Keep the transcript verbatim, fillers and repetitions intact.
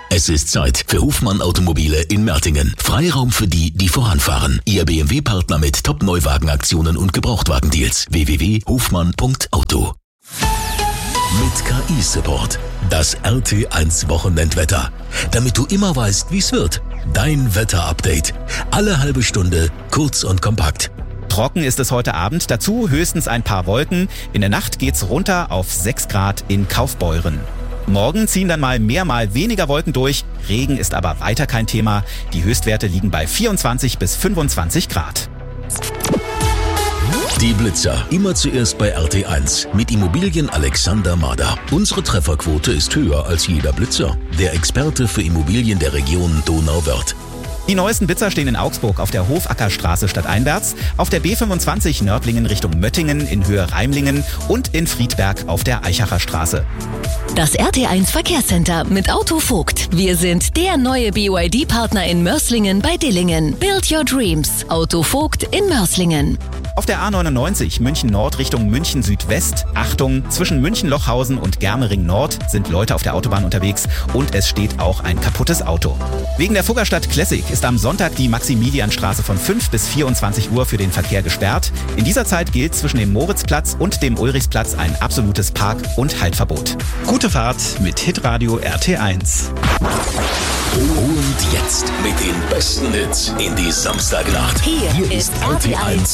Es ist Zeit für Hofmann Automobile in Mertingen. Freiraum für die, die voranfahren. Ihr B M W-Partner mit Top-Neuwagenaktionen und Gebrauchtwagendeals. w w w punkt hofmann punkt auto. Mit K I-Support. Das R T eins Wochenendwetter. Damit du immer weißt, wie es wird. Dein Wetter-Update. Alle halbe Stunde, kurz und kompakt. Trocken ist es heute Abend, dazu höchstens ein paar Wolken. In der Nacht geht's runter auf sechs Grad in Kaufbeuren. Morgen ziehen dann mal mehr, mal weniger Wolken durch. Regen ist aber weiter kein Thema. Die Höchstwerte liegen bei vierundzwanzig bis fünfundzwanzig Grad. Die Blitzer. Immer zuerst bei R T eins. Mit Immobilien Alexander Mader. Unsere Trefferquote ist höher als jeder Blitzer. Der Experte für Immobilien der Region Donauwörth. Die neuesten Blitzer stehen in Augsburg auf der Hofackerstraße stadteinwärts, auf der B fünfundzwanzig Nördlingen Richtung Möttingen in Höhe Reimlingen und in Friedberg auf der Eichacher Straße. Das R T eins Verkehrscenter mit Autovogt. Wir sind der neue B Y D-Partner in Mörs-Lingen bei Dillingen. Build your dreams. Autovogt in Mörs-Lingen. Auf der A neunundneunzig München Nord Richtung München Südwest. Achtung, zwischen München-Lochhausen und Germering Nord sind Leute auf der Autobahn unterwegs und es steht auch ein kaputtes Auto. Wegen der Fuggerstadt Classic ist am Sonntag die Maximilianstraße von fünf bis vierundzwanzig Uhr für den Verkehr gesperrt. In dieser Zeit gilt zwischen dem Moritzplatz und dem Ulrichsplatz ein absolutes Park- und Haltverbot. Gute Fahrt mit Hitradio R T eins. Und jetzt mit den besten Hits in die Samstagnacht. Hier, Hier ist R T eins.